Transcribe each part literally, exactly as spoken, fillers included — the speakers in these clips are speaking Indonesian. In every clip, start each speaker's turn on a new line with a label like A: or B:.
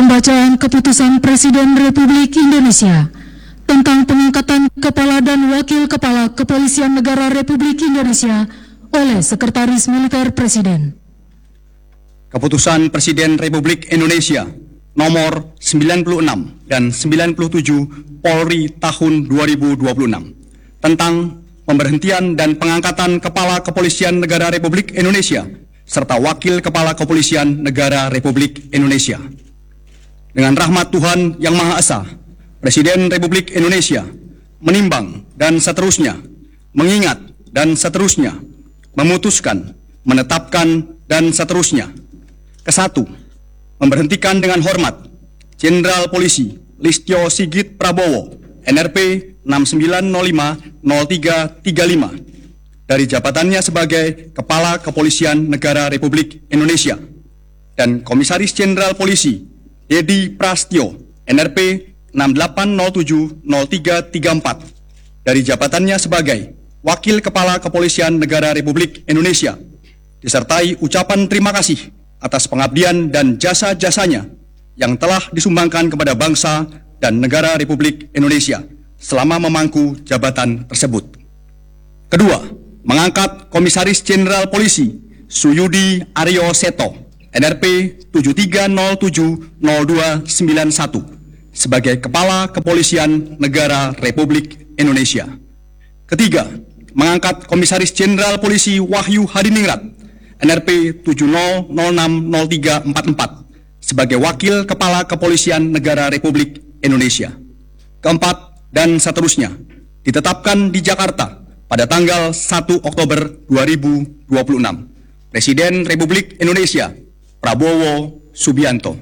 A: Pembacaan Keputusan Presiden Republik Indonesia tentang pengangkatan Kepala dan Wakil Kepala Kepolisian Negara Republik Indonesia oleh Sekretaris Militer Presiden.
B: Keputusan Presiden Republik Indonesia nomor sembilan puluh enam dan sembilan puluh tujuh Polri tahun dua ribu dua puluh enam tentang pemberhentian dan pengangkatan Kepala Kepolisian Negara Republik Indonesia serta Wakil Kepala Kepolisian Negara Republik Indonesia. Dengan rahmat Tuhan Yang Maha Esa, Presiden Republik Indonesia menimbang dan seterusnya, mengingat dan seterusnya, memutuskan, menetapkan dan seterusnya. Kesatu, memberhentikan dengan hormat Jenderal Polisi Listio Sigit Prabowo, N R P enam sembilan nol lima nol tiga tiga lima, dari jabatannya sebagai Kepala Kepolisian Negara Republik Indonesia, dan Komisaris Jenderal Polisi Dedi Prastio, N R P enam delapan nol tujuh nol tiga tiga empat, dari jabatannya sebagai Wakil Kepala Kepolisian Negara Republik Indonesia, disertai ucapan terima kasih atas pengabdian dan jasa-jasanya yang telah disumbangkan kepada bangsa dan negara Republik Indonesia selama memangku jabatan tersebut. Kedua, mengangkat Komisaris Jenderal Polisi Suyudi Aryo Seto, N R P tujuh tiga nol tujuh nol dua sembilan satu, sebagai Kepala Kepolisian Negara Republik Indonesia. Ketiga, mengangkat Komisaris Jenderal Polisi Wahyu Hadiningrat, N R P tujuh nol nol enam nol tiga empat empat, sebagai Wakil Kepala Kepolisian Negara Republik Indonesia. Keempat, dan seterusnya, ditetapkan di Jakarta pada tanggal satu Oktober dua ribu dua puluh enam. Presiden Republik Indonesia Prabowo Subianto.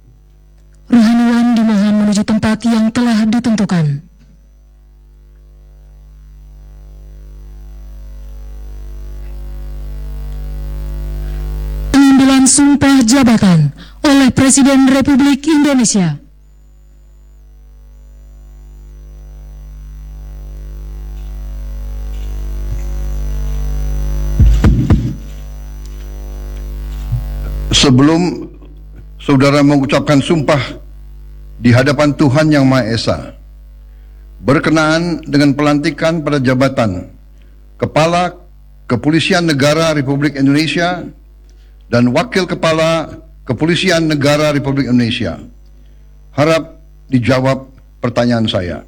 A: Rohaniwan dimohon menuju tempat yang telah ditentukan. Pengambilan sumpah jabatan oleh Presiden Republik Indonesia.
C: Sebelum saudara mengucapkan sumpah di hadapan Tuhan Yang Maha Esa, berkenaan dengan pelantikan pada jabatan Kepala Kepolisian Negara Republik Indonesia dan Wakil Kepala Kepolisian Negara Republik Indonesia, harap dijawab pertanyaan saya.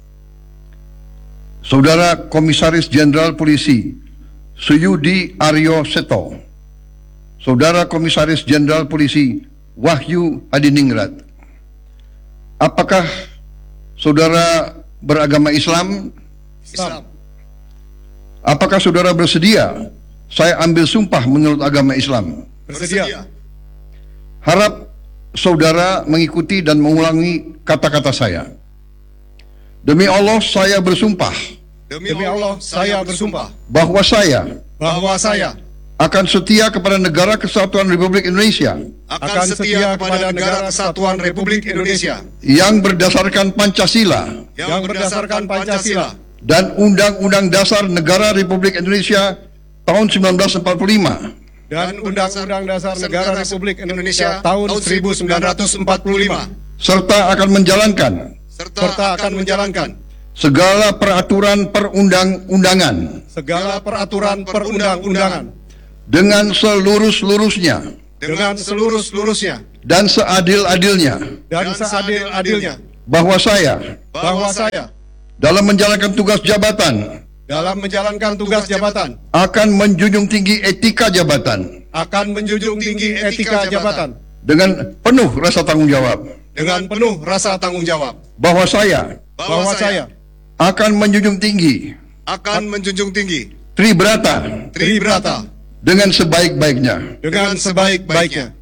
C: Saudara Komisaris Jenderal Polisi Suyudi Aryo Seto, Saudara Komisaris Jenderal Polisi Wahyu Hadiningrat, apakah saudara beragama Islam?
D: Islam.
C: Apakah saudara bersedia saya ambil sumpah menurut agama Islam?
D: Bersedia.
C: Harap saudara mengikuti dan mengulangi kata-kata saya. Demi Allah saya bersumpah.
D: Demi Allah saya bersumpah
C: Bahwa saya
D: bahwa saya
C: akan setia kepada Negara Kesatuan Republik Indonesia
D: akan setia kepada Negara Kesatuan Republik Indonesia
C: yang berdasarkan Pancasila
D: yang berdasarkan Pancasila
C: dan Undang-Undang Dasar Negara Republik Indonesia tahun seribu sembilan ratus empat puluh lima
D: dan Undang-Undang Dasar Negara Republik Indonesia tahun seribu sembilan ratus empat puluh lima,
C: serta akan menjalankan
D: serta akan menjalankan
C: segala peraturan perundang-undangan
D: segala peraturan perundang-undangan
C: dengan seluruh-seluruhnya
D: dengan seluruh-seluruhnya
C: dan seadil-adilnya,
D: dan seadil-adilnya,
C: bahwa saya
D: bahwa saya
C: dalam menjalankan tugas jabatan
D: dalam menjalankan tugas jabatan
C: akan menjunjung tinggi etika jabatan
D: akan menjunjung tinggi etika jabatan
C: dengan penuh rasa tanggung jawab,
D: dengan penuh rasa tanggung jawab,
C: bahwa saya
D: bahwa saya
C: akan menjunjung tinggi
D: akan menjunjung tinggi
C: Tribrata
D: Tribrata
C: dengan sebaik-baiknya.
D: dengan sebaik-baiknya.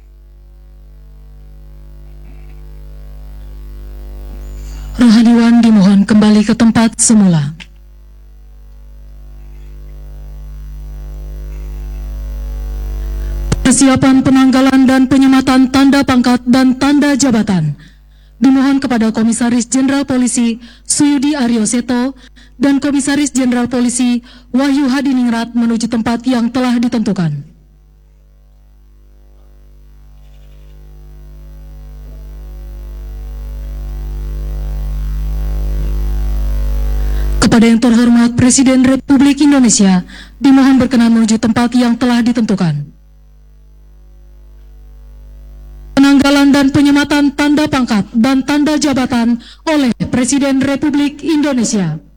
A: Rohaniwan dimohon kembali ke tempat semula. Persiapan penanggalan dan penyematan tanda pangkat dan tanda jabatan dimohon kepada Komisaris Jenderal Polisi Suyudi Aryo Seto dan Komisaris Jenderal Polisi Wahyu Hadiningrat menuju tempat yang telah ditentukan. Kepada yang terhormat Presiden Republik Indonesia, dimohon berkenan menuju tempat yang telah ditentukan. Penanggalan dan penyematan tanda pangkat dan tanda jabatan oleh Presiden Republik Indonesia.